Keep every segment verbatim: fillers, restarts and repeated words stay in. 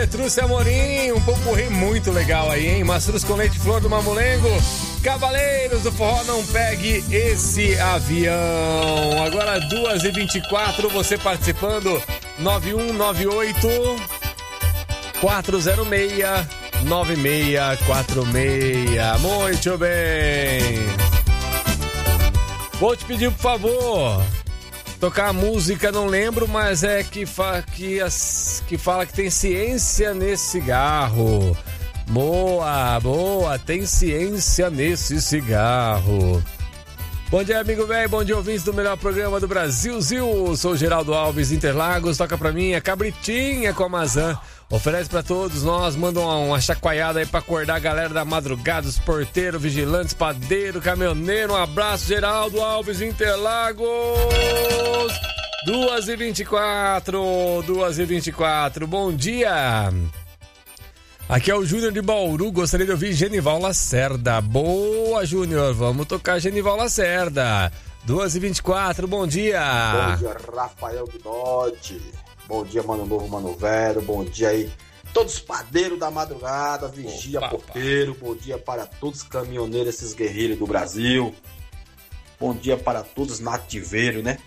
Petrúcia Amorim, um popurrí muito legal aí, hein? Mastruz com leite, flor do mamulengo. Cavaleiros do forró, não pegue esse avião. Agora duas e vinte e quatro, você participando. nove um nove oito quatro zero seis nove seis quatro seis. Muito bem. Vou te pedir, por favor, tocar a música, não lembro, mas é que, fa- que, as, que fala que tem ciência nesse cigarro. Boa, boa, tem ciência nesse cigarro. Bom dia, amigo velho, bom dia, ouvintes do melhor programa do Brasil, Zil. Sou o Geraldo Alves, Interlagos, toca pra mim a cabritinha com a maçã. Oferece pra todos nós, manda uma, uma chacoalhada aí pra acordar a galera da madrugada, os porteiros, vigilantes, padeiro, caminhoneiro. Um abraço, Geraldo Alves, Interlagos. duas e vinte e quatro, duas e vinte e quatro, bom dia. Aqui é o Júnior de Bauru, gostaria de ouvir Genival Lacerda. Boa, Júnior, vamos tocar Genival Lacerda. duas e vinte e quatro, bom dia. Bom dia, Rafael Guidotti. Bom dia, Mano Novo, Mano Velho. Bom dia aí, todos os padeiros da madrugada, vigia, Opa, porteiro. Bom dia para todos os caminhoneiros, esses guerreiros do Brasil. Bom dia para todos os nativeiros, né?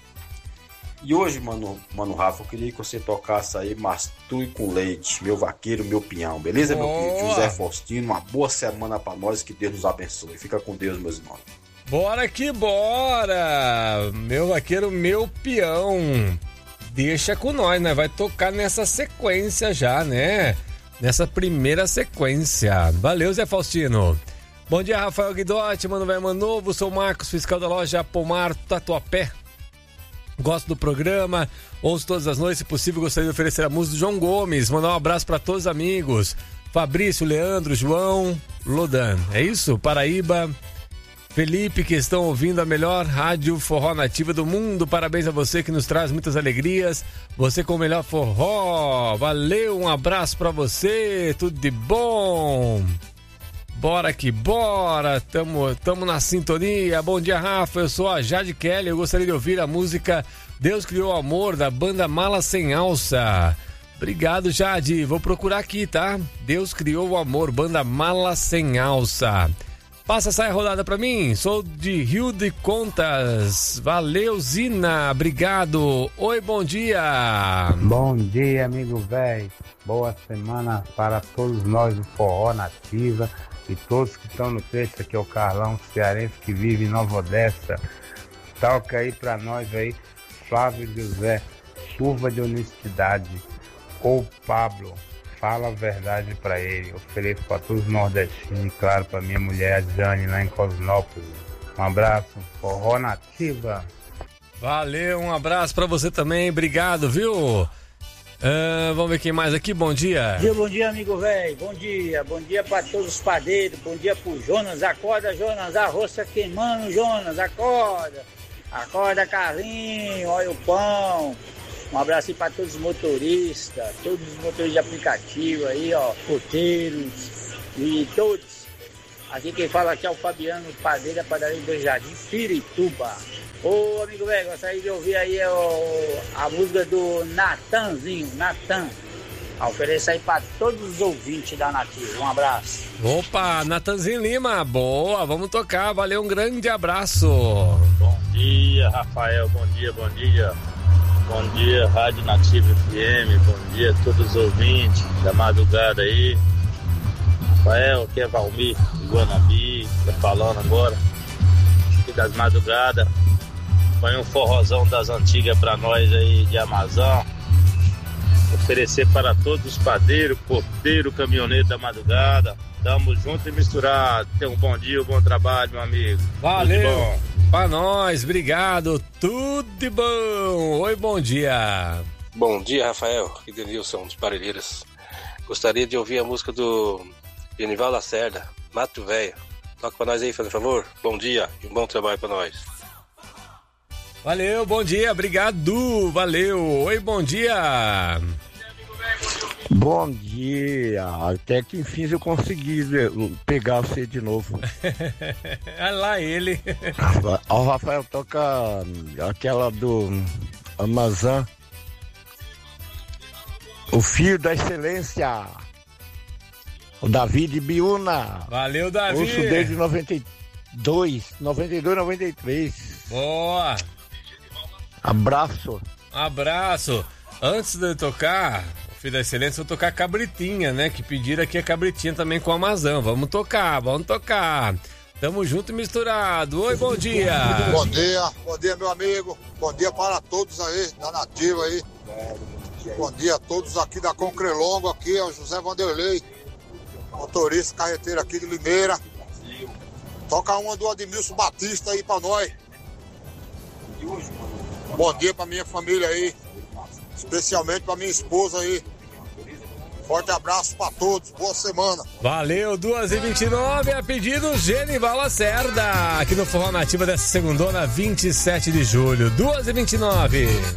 E hoje, mano, mano Rafa, eu queria que você tocasse aí Mastruz com Leite, meu vaqueiro, meu pinhão, beleza, meu querido José Faustino? Uma boa semana pra nós, que Deus nos abençoe. Fica com Deus, meus irmãos. Bora que bora! Meu vaqueiro, meu peão. Deixa com nós, né? Vai tocar nessa sequência já, né? Nessa primeira sequência. Valeu, Zé Faustino. Bom dia, Rafael Guidotti, mano velho, mano novo. Sou o Marcos, fiscal da loja Pomar Tatuapé. Gosto do programa, ouço todas as noites, se possível gostaria de oferecer a música do João Gomes, mandar um abraço para todos os amigos, Fabrício, Leandro, João, Lodan, é isso? Paraíba, Felipe, que estão ouvindo a melhor rádio forró nativa do mundo, parabéns a você que nos traz muitas alegrias, você com o melhor forró, valeu, um abraço para você, tudo de bom. Bora que bora, tamo, tamo na sintonia. Bom dia, Rafa, eu sou a Jade Kelly, eu gostaria de ouvir a música Deus Criou o Amor, da banda Mala Sem Alça. Obrigado, Jade, vou procurar aqui, tá? Deus Criou o Amor, banda Mala Sem Alça. Passa essa rodada pra mim, sou de Rio de Contas. Valeu, Zina, obrigado. Oi, bom dia. Bom dia, amigo velho. Boa semana para todos nós do Forró Nativa. E todos que estão no texto, aqui é o Carlão cearense que vive em Nova Odessa. Toca aí pra nós aí, Flávio José, Chuva de Honestidade. Ou Pablo, fala a verdade pra ele. Ofereço pra todos os nordestinos e claro pra minha mulher, a Jane, lá em Cosnópolis. Um abraço, Forró Nativa. Valeu, um abraço pra você também, obrigado, viu? Uh, vamos ver quem mais aqui, bom dia. Bom dia, bom dia, amigo velho, bom dia, bom dia para todos os padeiros, bom dia pro Jonas, acorda, Jonas, a roça queimando, Jonas, acorda, acorda, Carlinho, olha o pão, um abraço aí para todos os motoristas, todos os motoristas de aplicativo aí, ó, porteiros e todos, aqui quem fala aqui é o Fabiano, padeiro da padaria do Jardim, Pirituba. Ô, amigo velho, gostaria de ouvir aí ó, a música do Natanzinho, Natan. Ofereço aí para todos os ouvintes da Nativa. Um abraço. Opa, Natanzinho Lima, boa, vamos tocar, valeu, um grande abraço. Bom dia, Rafael, bom dia, bom dia. Bom dia, Rádio Nativa F M, bom dia a todos os ouvintes da madrugada aí. Rafael, aqui é Valmir, de Guanabi, tá falando agora, aqui das madrugadas. Põe um forrozão das antigas pra nós aí de Amazon. Oferecer para todos os padeiros, porteiro, caminhoneiro da madrugada. Tamo junto e misturado. Tenha um bom dia, um bom trabalho, meu amigo. Valeu. Pra nós, obrigado. Tudo de bom. Oi, bom dia. Bom dia, Rafael. Aqui Denilson de Parelheiras. Gostaria de ouvir a música do Genival Lacerda, Mato Velho. Toca pra nós aí, por favor. Bom dia e um bom trabalho pra nós. Valeu, bom dia, obrigado, valeu. Oi, bom dia. Bom dia, até que enfim eu consegui pegar você de novo. Olha lá ele. O Rafael toca aquela do Amazon. O filho da excelência, o David Biúna. Valeu, Davi. Ouço desde noventa e dois, noventa e dois, noventa e três. Boa. Abraço. Abraço. Antes de eu tocar, o filho da excelência, eu vou tocar Cabritinha, né? Que pediram aqui a Cabritinha também com a Amazão. Vamos tocar, vamos tocar. Tamo junto e misturado. Oi, bom dia. Bom dia, bom dia, meu amigo. Bom dia para todos aí, da Nativa aí. Bom dia a todos aqui da Concrelongo, aqui é o José Vanderlei, motorista carreteiro aqui de Limeira. Toca uma do Admilson Batista aí pra nós. Bom dia pra minha família aí, especialmente pra minha esposa aí. Forte abraço pra todos, boa semana. Valeu, duas e vinte e nove, a pedido Genival Lacerda, aqui no Forró Nativa dessa segundona, vinte e sete de julho, duas e vinte e nove.